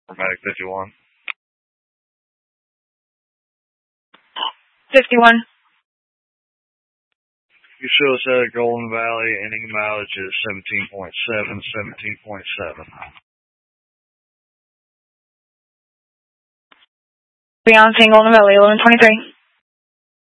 Medic 51. 51. You show us at Golden Valley, ending mileage is 17.7, 17.7. Beyond Golden Valley, 1123.